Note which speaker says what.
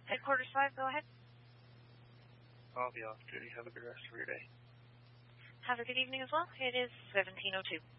Speaker 1: Headquarters 5, go ahead.
Speaker 2: I'll be off duty. Have a good rest of your day.
Speaker 1: Have a good evening as well. It is 17:02.